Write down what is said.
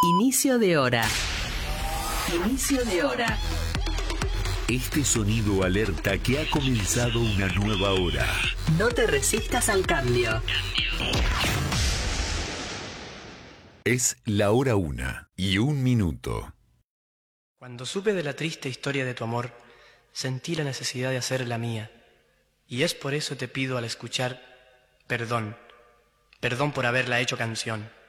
Inicio de hora. Inicio de hora. Este sonido alerta que ha comenzado una nueva hora. No te resistas al cambio. Es la hora 1:01. Cuando supe de la triste historia de tu amor, sentí la necesidad de hacer la mía. Y es por eso te pido al escuchar, perdón por haberla hecho canción.